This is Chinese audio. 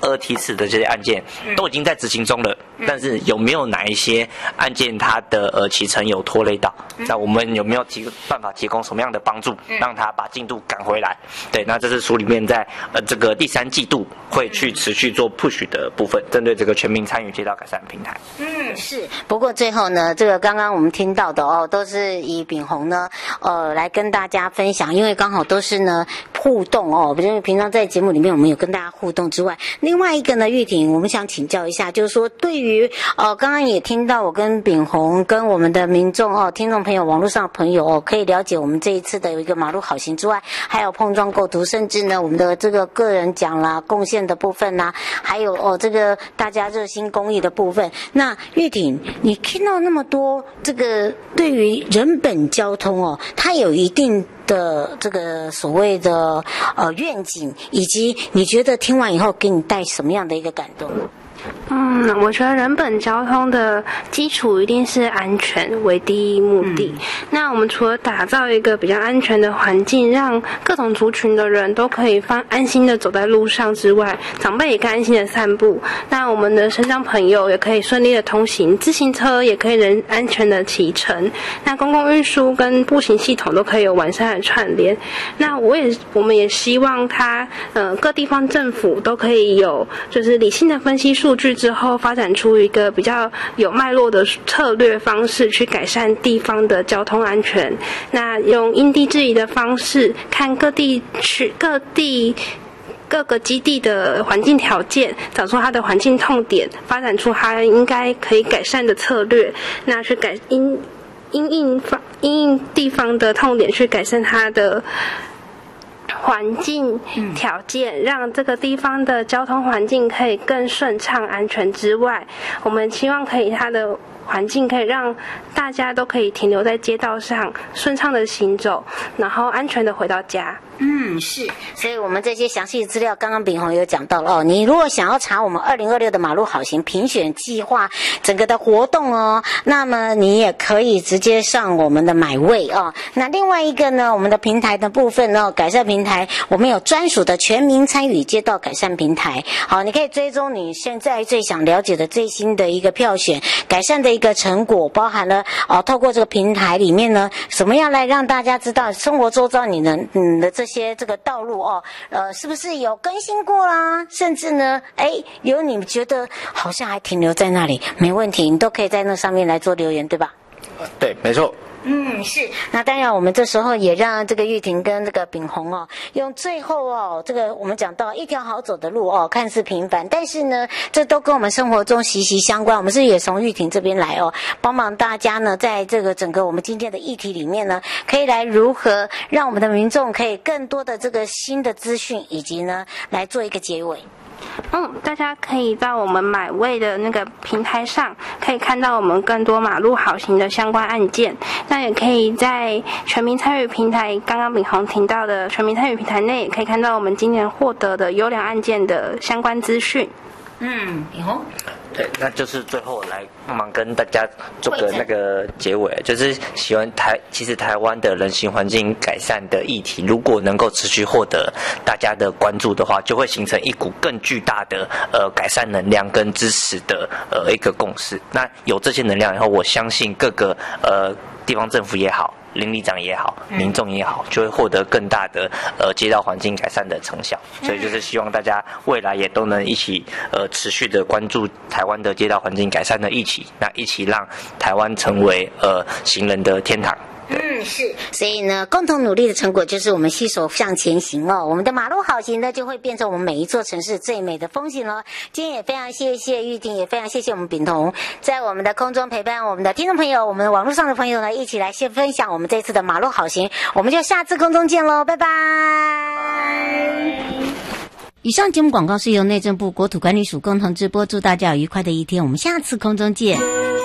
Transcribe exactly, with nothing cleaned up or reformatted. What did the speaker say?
二梯次的这些案件都已经在执行中了，但是有没有哪一些案件它的呃起程有拖累到？那我们有没有提办法提供什么样的帮助，让他把进度赶回来？对，那这是书里面在呃这个第三季度会去持续做 push 的部分，针对这个全民参与街道改善平台。 嗯，是。不过最后呢，这个刚刚我们听到的哦，都是以秉弘呢，呃，来跟大家分享，因为刚好都是呢互动哦，因为平常在节目里面我们有跟大家互动之外，另外一个呢，玉婷，我们想请教一下，就是说对于呃，刚刚也听到我跟秉弘跟我们的民众哦，听众朋友、网络上的朋友哦，可以了解我们这一次的有一个马路好行之外，还有碰撞构图，甚至呢我们的这个个人奖啦、贡献的部分啦，还有哦这个大家热心公益的部分。那玉婷，你听到那么多这个对于人本交通哦，它有一定的这个所谓的呃愿景，以及你觉得听完以后给你带什么样的一个感动？ 嗯，我觉得人本交通的基础一定是安全为第一目的。嗯、那我们除了打造一个比较安全的环境，让各种族群的人都可以放安心的走在路上之外，长辈也可以安心的散步。那我们的身障朋友也可以顺利的通行，自行车也可以人安全的骑乘。那公共运输跟步行系统都可以有完善的串联。那我也我们也希望它呃各地方政府都可以有就是理性的分析数据之后，发展出一个比较有脉络的策略方式，去改善地方的交通安全。那用因地制宜的方式，看各地区各地各个基地的环境条件，找出它的环境痛点，发展出它应该可以改善的策略，那去改因因应方因应地方的痛点，去改善它的环境条件，让这个地方的交通环境可以更顺畅、安全之外，我们希望可以它的环境可以让大家都可以停留在街道上，顺畅的行走，然后安全的回到家。 嗯，是，所以我们这些详细的资料，刚刚秉弘有讲到了哦。你如果想要查我们二零二六的马路好行评选计划整个的活动哦，那么你也可以直接上我们的买位哦。那另外一个呢，我们的平台的部分呢，改善平台，我们有专属的全民参与街道改善平台。好，你可以追踪你现在最想了解的最新的一个票选改善的一个成果，包含了哦，透过这个平台里面呢，怎么样来让大家知道生活周遭你的嗯的这些这个道路哦，呃，是不是有更新过啦？甚至呢，哎，有你觉得好像还停留在那里，没问题，你都可以在那上面来做留言，对吧？ 对，没错。 嗯，是。那当然，我们这时候也让这个玉婷跟这个秉弘哦，用最后哦，这个我们讲到一条好走的路哦，看似平凡，但是呢，这都跟我们生活中息息相关。我们是也从玉婷这边来哦，帮忙大家呢，在这个整个我们今天的议题里面呢，可以来如何让我们的民众可以更多的这个新的资讯，以及呢，来做一个结尾。 嗯，大家可以到我们买位的那个平台上，可以看到我们更多马路好行的相关案件。那也可以在全民参与平台，刚刚秉弘提到的全民参与平台内，也可以看到我们今年获得的优良案件的相关资讯。 嗯，秉弘。 对，那就是最后来帮忙跟大家做个那个结尾，就是喜欢台，其实台湾的人行环境改善的议题，如果能够持续获得大家的关注的话，就会形成一股更巨大的呃改善能量跟支持的呃一个共识。那有这些能量以后，我相信各个呃地方政府也好，邻里长也好，民众也好，就会获得更大的呃街道环境改善的成效。所以就是希望大家未来也都能一起呃持续的关注台湾的街道环境改善的议题，那一起让台湾成为呃行人的天堂。 嗯，是，所以呢，共同努力的成果就是我们携手向前行哦。我们的马路好行呢，就会变成我们每一座城市最美的风景了。今天也非常谢谢玉婷，也非常谢谢我们秉弘，在我们的空中陪伴我们的听众朋友，我们网络上的朋友呢，一起来先分享我们这次的马路好行。我们就下次空中见喽，拜拜。以上节目广告是由内政部国土管理署共同直播，祝大家有愉快的一天，我们下次空中见。